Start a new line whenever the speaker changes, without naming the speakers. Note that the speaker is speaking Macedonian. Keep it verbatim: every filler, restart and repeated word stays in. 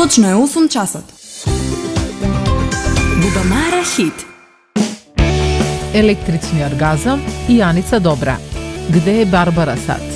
Точно е осум часот. Бубамара хит.
Електрични оргазам и Јаница Добра. Где е Барбара сад?